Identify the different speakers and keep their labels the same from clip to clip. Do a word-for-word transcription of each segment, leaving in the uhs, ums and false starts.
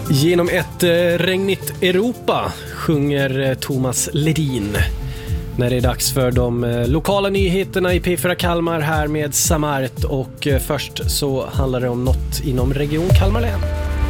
Speaker 1: Genom ett eh, regnigt Europa sjunger eh, Thomas Ledin. När det är dags för de eh, lokala nyheterna i P fyra Kalmar här med Samart. Och eh, först så handlar det om något inom Region Kalmar län.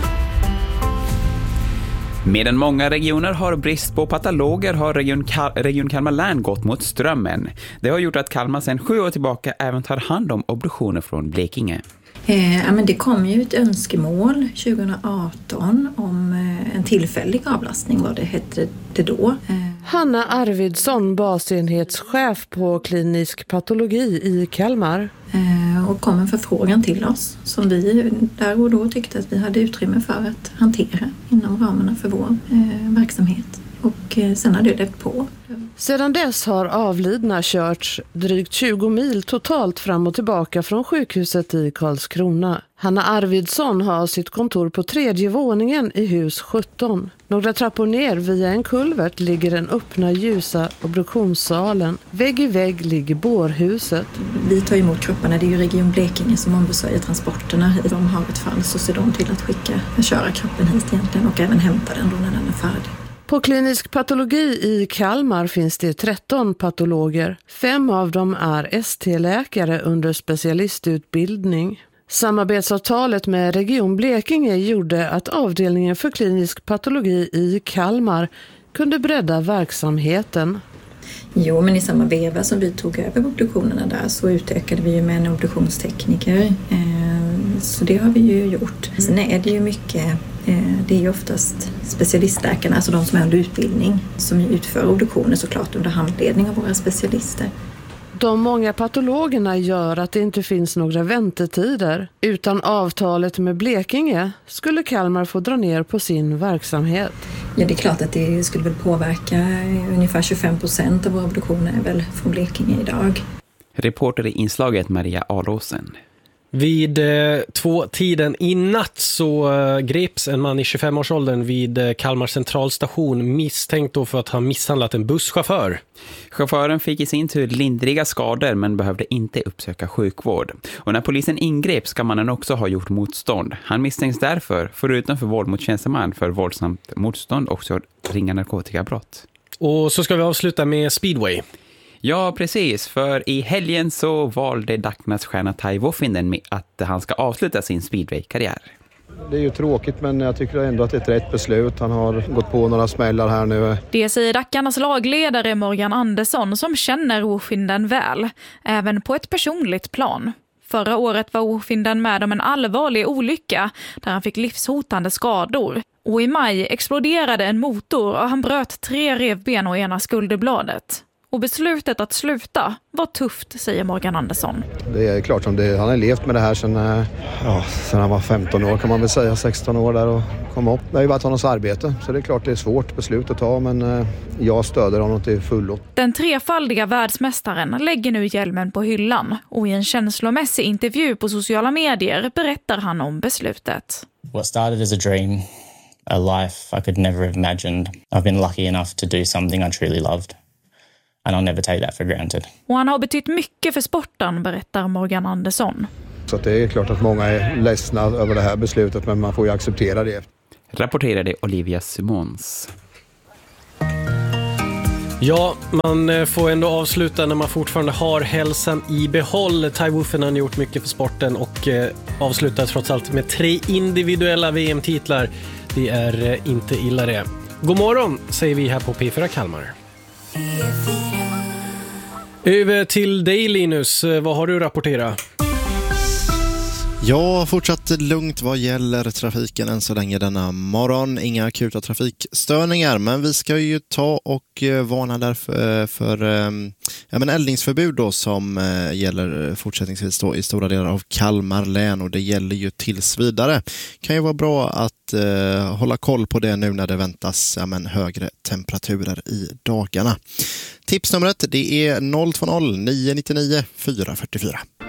Speaker 2: Medan många regioner har brist på patologer har Region, Kal- Region Kalmar län gått mot strömmen. Det har gjort att Kalmar sedan sju år tillbaka även tar hand om obduktioner från Blekinge.
Speaker 3: Eh, ja, men det kom ju ett önskemål tjugoarton om eh, en tillfällig avlastning, vad det hette det då. Eh.
Speaker 4: Hanna Arvidsson, basenhetschef på klinisk patologi i Kalmar.
Speaker 3: Eh, och kom en förfrågan till oss som vi där och då tyckte att vi hade utrymme för att hantera inom ramarna för vår eh, verksamhet. Och eh, sen har det lett på.
Speaker 4: Sedan dess har avlidna körts drygt tjugo mil totalt fram och tillbaka från sjukhuset i Karlskrona. Hanna Arvidsson har sitt kontor på tredje våningen i hus sjutton. Några trappor ner via en kulvert ligger den öppna ljusa obduktionssalen. Vägg i vägg ligger bårhuset.
Speaker 3: Vi tar emot kropparna, det är ju Region Blekinge som ombesörjer transporterna hit. De har ett fall så ser de till att skicka, köra kroppen hit egentligen och även hämta den då när den är färdig.
Speaker 4: På klinisk patologi i Kalmar finns det tretton patologer. Fem av dem är S T-läkare under specialistutbildning. Samarbetsavtalet med Region Blekinge gjorde att avdelningen för klinisk patologi i Kalmar kunde bredda verksamheten.
Speaker 3: Jo, men i samma veva som vi tog över obduktionerna där så utökade vi ju med en obduktionstekniker. Så det har vi ju gjort. Sen är det ju mycket, det är ju oftast specialistläkarna, alltså de som är under utbildning, som utför obduktioner såklart under handledning av våra specialister.
Speaker 4: De många patologerna gör att det inte finns några väntetider. Utan avtalet med Blekinge skulle Kalmar få dra ner på sin verksamhet.
Speaker 3: Ja, det är klart att det skulle väl påverka ungefär tjugofem procent av våra obduktioner är väl från Blekinge idag.
Speaker 2: Reporter i inslaget Maria Alåsen.
Speaker 1: Vid eh, två tiden i natt så eh, greps en man i tjugofem-årsåldern vid eh, Kalmar centralstation misstänkt då för att ha misshandlat en busschaufför.
Speaker 2: Chauffören fick i sin tur lindriga skador men behövde inte uppsöka sjukvård. Och när polisen ingrep ska mannen också ha gjort motstånd. Han misstänks därför, förutom för våld mot tjänsteman, för våldsamt motstånd också ringa narkotikabrott.
Speaker 1: Och så ska vi avsluta med speedway.
Speaker 2: Ja, precis. För i helgen så valde Dacknas stjärna Tai Woffinden med att han ska avsluta sin speedway-karriär.
Speaker 5: Det är ju tråkigt, men jag tycker ändå att det är ett rätt beslut. Han har gått på några smällar här nu.
Speaker 6: Det säger Dackarnas lagledare Morgan Andersson som känner Woffinden väl, även på ett personligt plan. Förra året var Woffinden med om en allvarlig olycka där han fick livshotande skador. Och i maj exploderade en motor och han bröt tre revben och ena skulderbladet. Och beslutet att sluta var tufft, säger Morgan Andersson.
Speaker 5: Det är klart som det, han har levt med det här sedan, ja, sedan han var femton år kan man väl säga, sexton år där och kom upp. Det har ju varit hans arbete, så det är klart det är svårt beslut att ta, men jag stöder honom till fullo.
Speaker 6: Den trefaldiga världsmästaren lägger nu hjälmen på hyllan och i en känslomässig intervju på sociala medier berättar han om beslutet.
Speaker 7: What started as a dream, a life I could never have imagined. I've been lucky enough to do something I truly loved. And I'll never take that for granted.
Speaker 6: Och han har betytt mycket för sporten, berättar Morgan Andersson.
Speaker 5: Så att det är klart att många är ledsna över det här beslutet, men man får ju acceptera det.
Speaker 2: Rapporterade Olivia Simons.
Speaker 1: Ja, man får ändå avsluta när man fortfarande har hälsan i behåll. Tai Woffinden har gjort mycket för sporten och eh, avslutar trots allt med tre individuella V M-titlar. Det är eh, inte illa det. God morgon, säger vi här på P fyra Kalmar. Över till dig, Linus, vad har du att rapportera?
Speaker 8: Ja, fortsatt lugnt vad gäller trafiken än så länge denna morgon. Inga akuta trafikstörningar, men vi ska ju ta och varna därför för ja, men eldningsförbud då, som gäller fortsättningsvis då i stora delar av Kalmar län, och det gäller ju tills vidare. Kan ju vara bra att eh, hålla koll på det nu när det väntas ja, men högre temperaturer i dagarna. Tipsnumret det är noll två noll nio nio nio fyra fyra fyra.